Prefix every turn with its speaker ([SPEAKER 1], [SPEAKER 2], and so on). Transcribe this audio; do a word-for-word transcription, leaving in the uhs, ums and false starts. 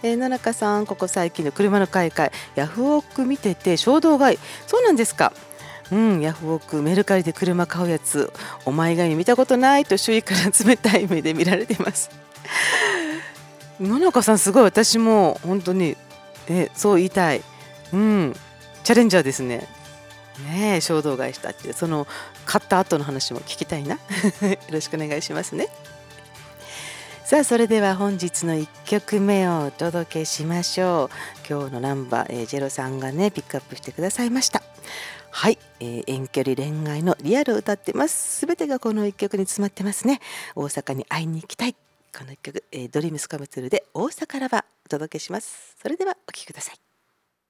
[SPEAKER 1] えー、野中さん、ここ最近の車の買い替え、ヤフオク見てて衝動買い。そうなんですか。うん、ヤフオク、メルカリで車買うやつ、お前以外に見たことないと周囲から冷たい目で見られています。野中さん、すごい。私も本当に、え、そう言いたい。うん、チャレンジャーですね。ねえ、衝動買いしたっていう、その買った後の話も聞きたいな。よろしくお願いしますね。さあ、それでは本日のいっきょくめをお届けしましょう。今日のナンバー、えー、ジェロさんがねピックアップしてくださいました。はい、えー、遠距離恋愛のリアルを歌ってます。すべてがこのいっきょくに詰まってますね。大阪に会いに行きたい。このいっきょく、えー、ドリームスカムツルで大阪ラバーお届けします。それではお聴きください。